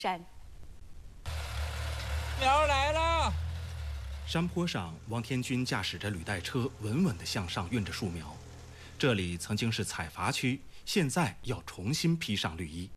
山。 苗来了。 山坡上，王天军驾驶着履带车稳稳地向上运着树苗。这里曾经是采伐区，现在要重新披上绿衣。